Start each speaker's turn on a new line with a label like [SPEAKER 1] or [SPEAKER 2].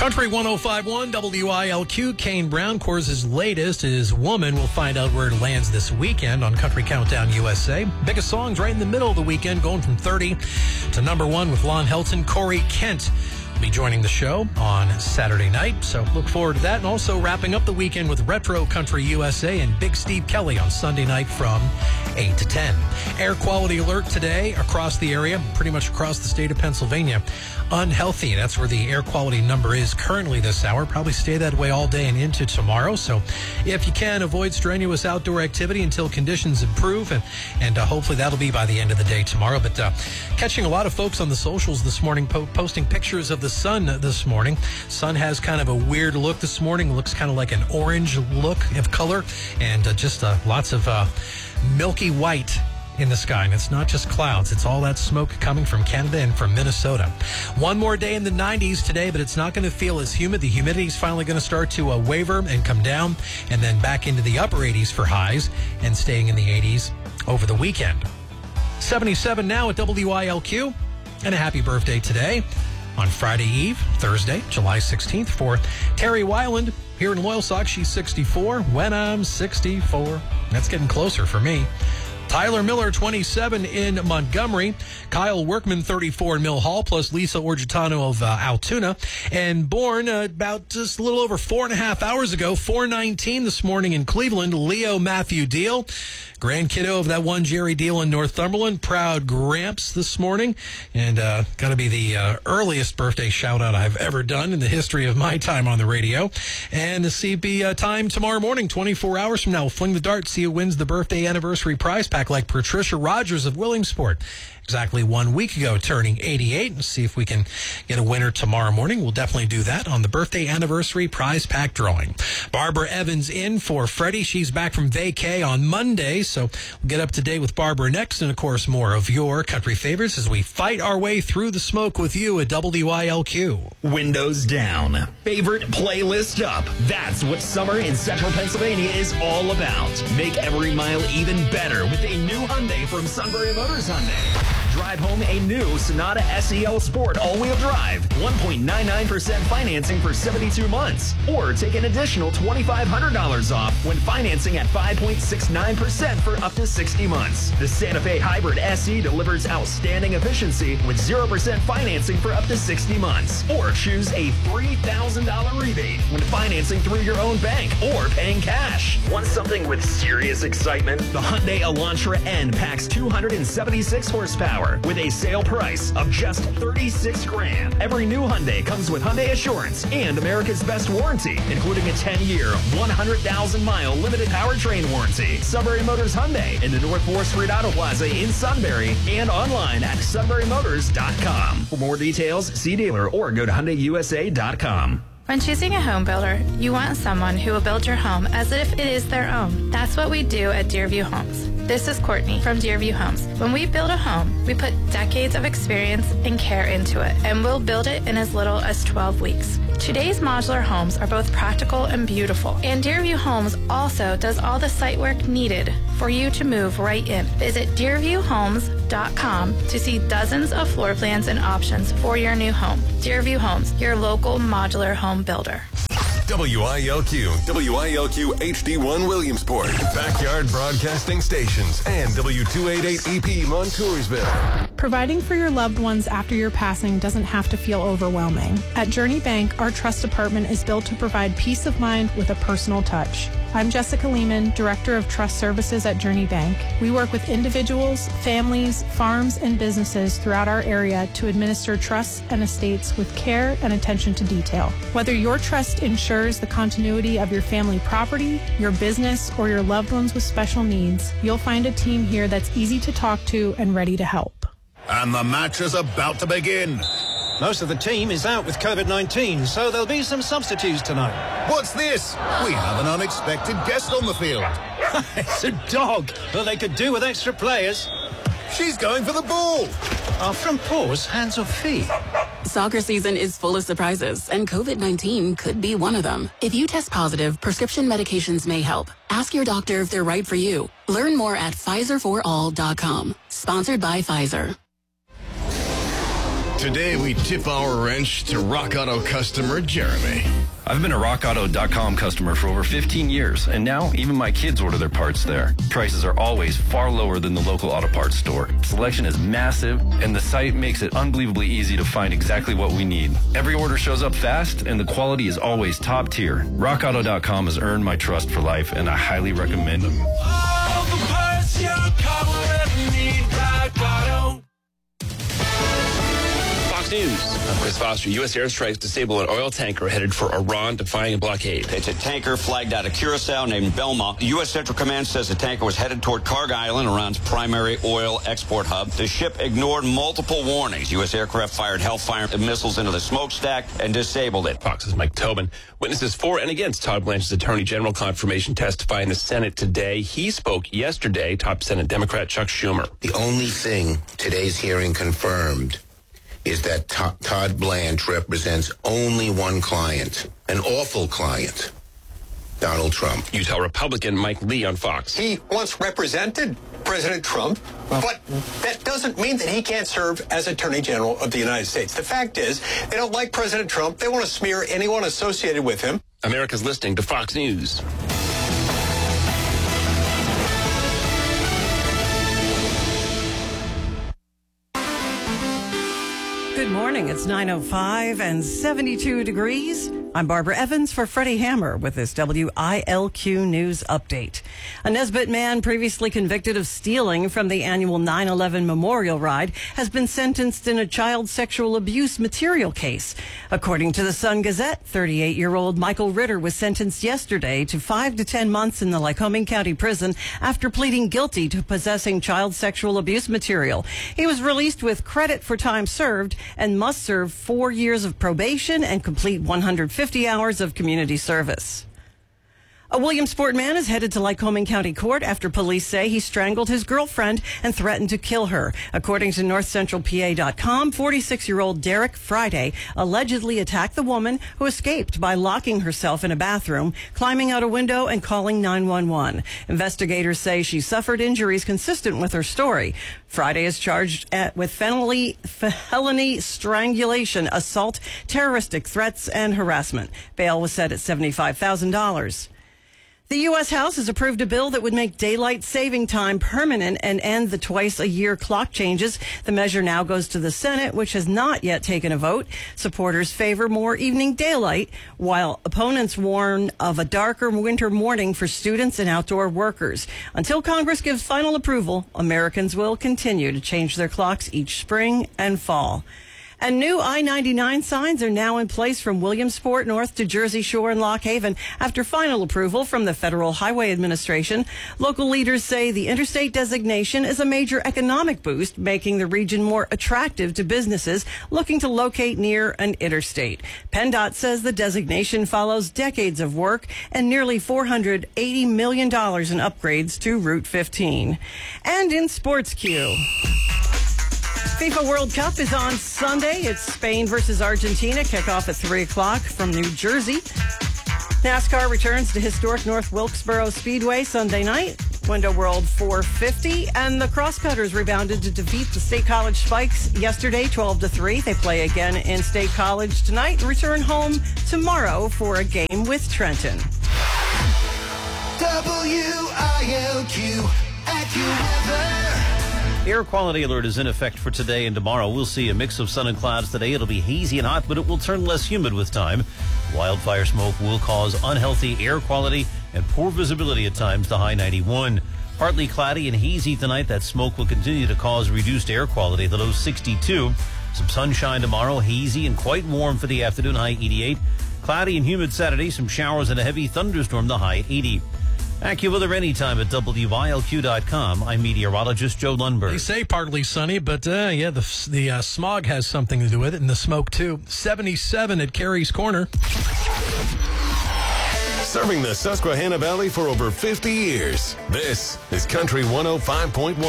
[SPEAKER 1] Country 105.1 WILQ. Kane Brown, Coors' latest is Woman. We'll find out where it lands this weekend on Country Countdown USA. Biggest songs right in the middle of the weekend, going from 30 to number 1 with Lon Helton. Corey Kent will be joining the show on Saturday night, so look forward to that. And also wrapping up the weekend with Retro Country USA and Big Steve Kelly on Sunday night from 8 to 10. Air quality alert today across the area, pretty much across the state of Pennsylvania. Unhealthy, that's where the air quality number is currently this hour. Probably stay that way all day and into tomorrow. So if you can, avoid strenuous outdoor activity until conditions improve, and hopefully that'll be by the end of the day tomorrow. But catching a lot of folks on the socials this morning posting pictures of the sun this morning. Sun has kind of a weird look this morning. Looks kind of like an orange look of color, and just lots of milky white in the sky. And it's not just clouds. It's all that smoke coming from Canada and from Minnesota. One more day in the 90s today, but it's not going to feel as humid. The humidity is finally going to start to waver and come down, and then back into the upper 80s for highs and staying in the 80s over the weekend. 77 now at WILQ, and a happy birthday today on Friday Eve, Thursday, July 16th, for Terry Weiland here in Loyalsock. She's 64. When I'm 64. That's getting closer for me. Tyler Miller, 27 in Montgomery. Kyle Workman, 34 in Mill Hall, plus Lisa Orgitano of Altoona. And born about just a little over 4.5 hours ago, 4:19 this morning in Cleveland, Leo Matthew Deal. Grandkiddo of that one Jerry Deal in Northumberland. Proud Gramps this morning. And got to be the earliest birthday shout-out I've ever done in the history of my time on the radio. And the CB time tomorrow morning, 24 hours from now. We'll fling the dart, see who wins the birthday anniversary prize pack, like Patricia Rogers of Willingsport. Exactly 1 week ago, turning 88. And see if we can get a winner tomorrow morning. We'll definitely do that on the birthday anniversary prize pack drawing. Barbara Evans in for Freddie. She's back from vacay on Monday, so we'll get up to date with Barbara next. And, of course, more of your country favorites as we fight our way through the smoke with you at WILQ.
[SPEAKER 2] Windows down. Favorite playlist up. That's what summer in Central Pennsylvania is all about. Make every mile even better with a new Hyundai from Sunbury Motors Hyundai. Drive home a new Sonata SEL Sport all-wheel drive. 1.99% financing for 72 months. Or take an additional $2,500 off when financing at 5.69% for up to 60 months. The Santa Fe Hybrid SE delivers outstanding efficiency with 0% financing for up to 60 months. Or choose a $3,000 rebate when financing through your own bank or paying cash. Want something with serious excitement? The Hyundai Elantra N packs 276 horsepower with a sale price of just $36,000. Every new Hyundai comes with Hyundai Assurance and America's Best Warranty, including a 10-year, 100,000-mile limited powertrain warranty. Sunbury Motors Hyundai in the North 4th Street Auto Plaza in Sunbury and online at sunburymotors.com. For more details, see dealer or go to HyundaiUSA.com.
[SPEAKER 3] When choosing a home builder, you want someone who will build your home as if it is their own. That's what we do at Deerview Homes. This is Courtney from Deerview Homes. When we build a home, we put decades of experience and care into it, and we'll build it in as little as 12 weeks. Today's modular homes are both practical and beautiful, and Deerview Homes also does all the site work needed for you to move right in. Visit DeerviewHomes.com to see dozens of floor plans and options for your new home. Deerview Homes, your local modular home builder.
[SPEAKER 4] WILQ HD1 Williamsport, Backyard Broadcasting Stations, and W288EP Montoursville.
[SPEAKER 5] Providing for your loved ones after your passing doesn't have to feel overwhelming. At Journey Bank, our trust department is built to provide peace of mind with a personal touch. I'm Jessica Lehman, Director of Trust Services at Journey Bank. We work with individuals, families, farms, and businesses throughout our area to administer trusts and estates with care and attention to detail. Whether your trust ensures the continuity of your family property, your business, or your loved ones with special needs, you'll find a team here that's easy to talk to and ready to help.
[SPEAKER 6] And the match is about to begin.
[SPEAKER 7] Most of the team is out with COVID-19, so there'll be some substitutes tonight.
[SPEAKER 6] What's this? We have an unexpected guest on the field.
[SPEAKER 7] It's a dog. Well, they could do with extra players.
[SPEAKER 6] She's going for the ball.
[SPEAKER 7] Are front paws hands or feet?
[SPEAKER 8] Soccer season is full of surprises, and COVID-19 could be one of them. If you test positive, prescription medications may help. Ask your doctor if they're right for you. Learn more at PfizerForAll.com. Sponsored by Pfizer.
[SPEAKER 6] Today, we tip our wrench to Rock Auto customer Jeremy.
[SPEAKER 9] I've been a RockAuto.com customer for over 15 years, and now even my kids order their parts there. Prices are always far lower than the local auto parts store. Selection is massive, and the site makes it unbelievably easy to find exactly what we need. Every order shows up fast, and the quality is always top tier. RockAuto.com has earned my trust for life, and I highly recommend them.
[SPEAKER 10] All the parts your car will ever need, Rock Auto.
[SPEAKER 11] Fox News. I'm Chris Foster. U.S. airstrikes disable an oil tanker headed for Iran, defying a blockade.
[SPEAKER 12] It's a tanker flagged out of Curacao named Belma. The U.S. Central Command says the tanker was headed toward Karg Island, Iran's primary oil export hub. The ship ignored multiple warnings. U.S. aircraft fired Hellfire missiles into the smokestack and disabled it.
[SPEAKER 11] Fox's Mike Tobin. Witnesses for and against Todd Blanche's Attorney General confirmation testify in the Senate today. He spoke yesterday. Top Senate Democrat Chuck Schumer.
[SPEAKER 13] The only thing today's hearing confirmed is that Todd Blanche represents only one client, an awful client, Donald Trump.
[SPEAKER 11] Utah Republican Mike Lee on Fox.
[SPEAKER 14] He once represented President Trump, but that doesn't mean that he can't serve as Attorney General of the United States. The fact is, they don't like President Trump. They want to smear anyone associated with him.
[SPEAKER 11] America's listening to Fox News.
[SPEAKER 15] Good morning. It's 9:05 and 72 degrees. I'm Barbara Evans for Freddie Hammer with this WILQ News Update. A Nesbitt man previously convicted of stealing from the annual 9/11 Memorial Ride has been sentenced in a child sexual abuse material case. According to the Sun Gazette, 38-year-old Michael Ritter was sentenced yesterday to 5 to 10 months in the Lycoming County Prison after pleading guilty to possessing child sexual abuse material. He was released with credit for time served and must serve 4 years of probation and complete 150 hours of community service. A Williamsport man is headed to Lycoming County Court after police say he strangled his girlfriend and threatened to kill her. According to NorthCentralPA.com, 46-year-old Derek Friday allegedly attacked the woman who escaped by locking herself in a bathroom, climbing out a window, and calling 911. Investigators say she suffered injuries consistent with her story. Friday is charged with felony strangulation, assault, terroristic threats, and harassment. Bail was set at $75,000. The U.S. House has approved a bill that would make daylight saving time permanent and end the twice-a-year clock changes. The measure now goes to the Senate, which has not yet taken a vote. Supporters favor more evening daylight, while opponents warn of a darker winter morning for students and outdoor workers. Until Congress gives final approval, Americans will continue to change their clocks each spring and fall. And new I-99 signs are now in place from Williamsport north to Jersey Shore and Lock Haven after final approval from the Federal Highway Administration. Local leaders say the interstate designation is a major economic boost, making the region more attractive to businesses looking to locate near an interstate. PennDOT says the designation follows decades of work and nearly $480 million in upgrades to Route 15. And in Sports Q, FIFA World Cup is on Sunday. It's Spain versus Argentina. Kickoff at 3 o'clock from New Jersey. NASCAR returns to historic North Wilkesboro Speedway Sunday night. Window World 450. And the Crosscutters rebounded to defeat the State College Spikes yesterday, 12-3. They play again in State College tonight and return home tomorrow for a game with Trenton.
[SPEAKER 10] WILQ AccuWeather.
[SPEAKER 16] Air quality alert is in effect for today and tomorrow. We'll see a mix of sun and clouds today. It'll be hazy and hot, but it will turn less humid with time. Wildfire smoke will cause unhealthy air quality and poor visibility at times to high 91. Partly cloudy and hazy tonight. That smoke will continue to cause reduced air quality, the low 62. Some sunshine tomorrow, hazy and quite warm for the afternoon, high 88. Cloudy and humid Saturday, some showers and a heavy thunderstorm, the high 80. AccuWeather anytime at WILQ.com. I'm meteorologist Joe Lundberg.
[SPEAKER 1] They say partly sunny, but the smog has something to do with it, and the smoke too. 77 at Carey's Corner.
[SPEAKER 4] Serving the Susquehanna Valley for over 50 years. This is Country 105.1.